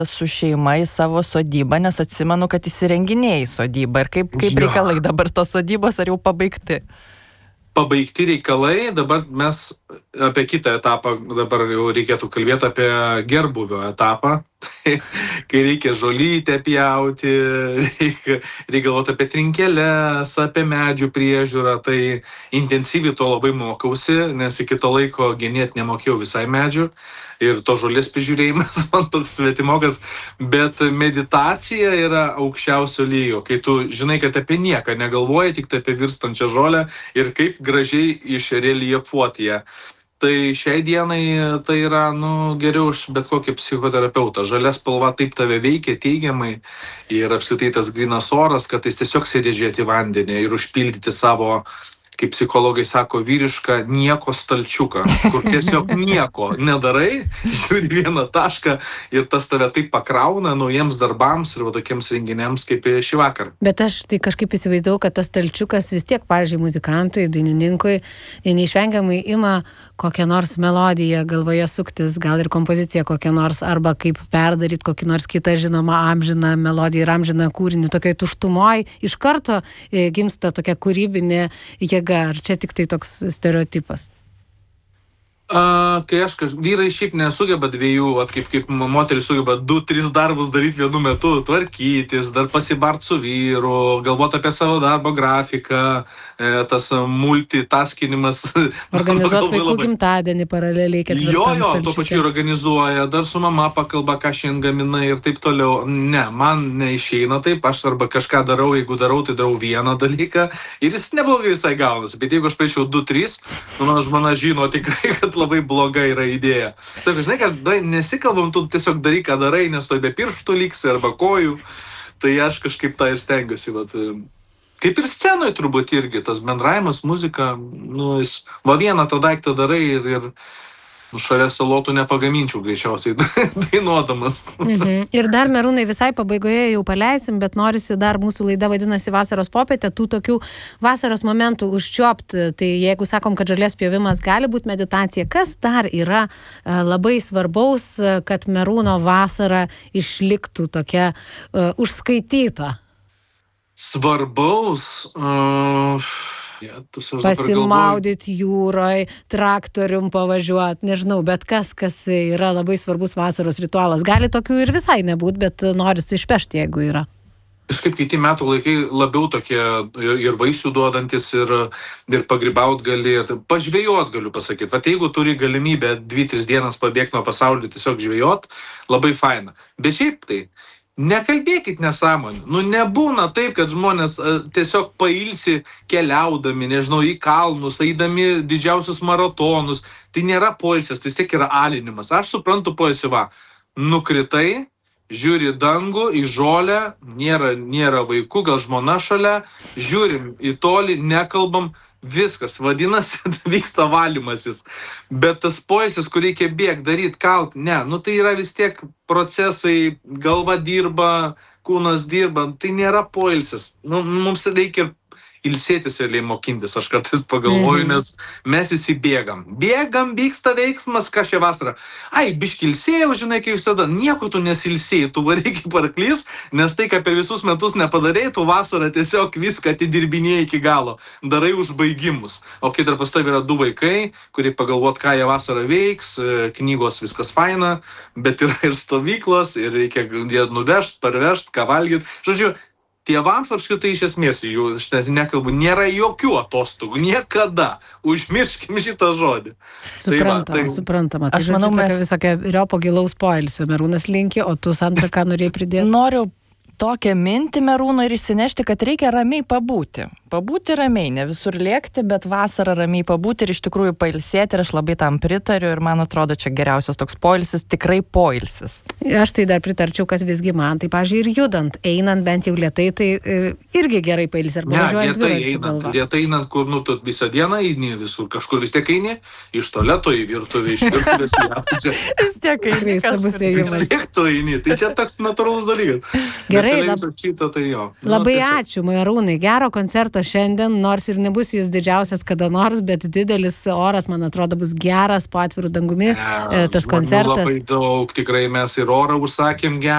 su šeima į savo sodybą, nes atsimenu, kad įsirenginėjai sodybą. Ir kaip reikalai dabar tos sodybos, ar jau pabaigti? Pabaigti reikalai, dabar mes apie kitą etapą, dabar jau reikėtų kalbėti apie gerbūvio etapą, kai reikia žolytę pjauti, reikia galvoti apie trinkeles, apie medžių priežiūrą, tai intensyviai to labai mokausi, nes iki to laiko genėt nemokėjau visai medžių ir to žolės prižiūrėjimas man toks svetimokas, bet meditacija yra aukščiausio lygio, kai tu žinai, kad apie nieką negalvoji, tik apie virstančią žolę ir kaip gražiai išreljefuoti ją. Tai šiai dienai tai yra geriau už bet kokį psichoterapeutą. Žalia spalva taip tave veikia teigiamai ir apskritai tas grynas oras, kad jis tiesiog sėdėžiėti vandenį ir užpildyti savo, kaip psichologai sako, vyrišką nieko stalčiuką, kur tiesiog nieko nedarai, žiūri vieną tašką ir tas tave taip pakrauna naujiems darbams ir tokiems renginiams kaip šį vakarą. Bet aš tai kažkaip įsivaizdavau, kad tas stalčiukas vis tiek, pavyzdžiui, muzikantui, dainininkui, neišvengiamai ima kokią nors melodiją galvoje suktis, gal ir kompoziciją kokią nors, arba kaip perdaryti kokį nors kitą žinomą amžiną melodiją ir amžiną kūrinį, tokioj tuštumoj, iš karto gimsta tokia kūrybinė jėga. Ar čia tik tai toks stereotipas? Kai vyrai šiaip nesugeba dviejų, kaip moteris sugeba 2-3 darbus daryti vienu metu, tvarkytis, dar pasibart su vyru, galvoti apie savo darbo grafiką, tas multitaskinimas. Organizuoti vaikų gimtadienį paraleliai ketvirtam stalčiuke. Tuo pačiu organizuoja, dar su mama pakalba, ką šiandien gamina ir taip toliau. Ne, man neišeina taip, aš arba kažką darau, jeigu darau, tai darau vieną dalyką ir jis neblogai visai gaunasi, bet jeigu aš paaišiau 2-3, mano žmona žino tikrai, kad labai bloga yra idėja. Taip, žinai, kad nesikalbam, tu tiesiog daryk, ką darai, nes tu be pirštų liksi arba kojų. Tai aš kažkaip tą ir stengiuosi. Kaip ir scenoje turbūt irgi, tas bendravimas, muzika, jis vieną tą daiktą darai ir šalia salotų nepagaminčiau greičiausiai dainuodamas. Ir dar, Merūnai, visai pabaigoje jau paleisim, bet norisi dar, mūsų laida vadinasi Vasaros popietė, tų tokių vasaros momentų užčiuopti. Tai jeigu sakom, kad žolės pjovimas gali būti meditacija, kas dar yra labai svarbaus, kad Merūno vasara išliktų tokia užskaityta? Svarbaus... Pasimaudyti jūroje, traktorium pavažiuoti, nežinau, bet kas yra labai svarbus vasaros ritualas. Gali tokių ir visai nebūti, bet norisi išpešti, jeigu yra. Kažkaip kiti metų laikai labiau tokie ir vaisių duodantis, ir pagrybaut gali, pažvejot galiu pasakyti. Jeigu turi galimybę 2-3 dienas pabėgti nuo pasaulio, tiesiog žvejot, labai faina. Bet šiaip tai, nekalbėkit nesąmonę. Nebūna taip, kad žmonės tiesiog pailsi keliaudami, nežinau, į kalnus, eidami didžiausius maratonus. Tai nėra poilsis, tai tiek yra alinimas. Aš suprantu poilsį, nukritai, žiūri dangų, į žolę, nėra vaikų, gal žmona šalia, žiūrim į tolį, nekalbam, viskas, vadinasi, vyksta valymasis. Bet tas poilsis, kur reikia bėgti, daryti, kalt, tai yra vis tiek procesai, galva dirba, kūnas dirba, tai nėra poilsis. Mums reikia ilsėtis ir mokintis, aš kartais pagalvoju, nes mes visi bėgam. Bėgam, vyksta veiksmas, ką šią vasarą. Biški ilsėjau, žinai, kaip visada, nieko tu nesilsėjai, tu varyk į parklys, nes tai, ką per visus metus nepadarėjai, tu vasarą tiesiog viską atidirbinėjai iki galo, darai užbaigimus. O kai dar pas tavai yra 2 vaikai, kurie pagalvot, ką jie vasarą veiks, knygos viskas faina, bet yra ir stovyklos, ir reikia nuvežt, parvežt, ką valgyt. Žodžiu, tėvams apskritai iš esmės, aš nekalbu, nėra jokių atostogų, niekada. Užmirškim šitą žodį. Suprantama. Aš manau, mes visokio riopo gilaus poilsio Merūnas linki, o tu, Sandra, ką norėjai pridėti? Noriu tokią mintį, Merūno, ir įsinešti, kad reikia ramiai pabūti. Pabūti ramiai, ne visur lėkti, bet vasarą ramiai pabūti ir iš tikrųjų pailsėti, ir aš labai tam pritariu ir man atrodo, čia geriausias toks poilsis, tikrai poilsis. Aš tai dar pritarčiau, kad visgi man, tai pavyzdžiui, ir judant, einant bent jau lėtai, tai irgi gerai pailsi, arba važiuojant dviračiu galva. Lėtai einant, kur tu visą dieną eini visur, kažkur vis tiek eini, iš tualeto į virtuvę, iš virtuvės į aptūčią. Vis tiek eini, vis tiek tu eini, tai čia toks natūralus dalykas. Gerai, labai ačiū, Merūnai, gero koncerto šiandien, nors ir nebus jis didžiausias kada nors, bet didelis oras, man atrodo, bus geras po atvirų dangumi tas koncertas. Labai daug, tikrai mes ir orą užsakėm gerą.